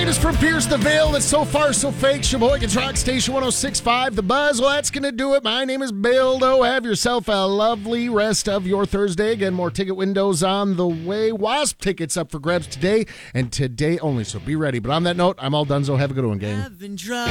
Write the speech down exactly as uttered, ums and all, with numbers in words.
latest from Pierce the Veil that's so far so fake. Sheboygan's Rock Station one oh six point five. The Buzz. Well, that's going to do it. My name is Bildo. Have yourself a lovely rest of your Thursday. Again, more ticket windows on the way. Wasp tickets up for grabs today and today only, so be ready. But on that note, I'm all donezo. Have a good one, gang.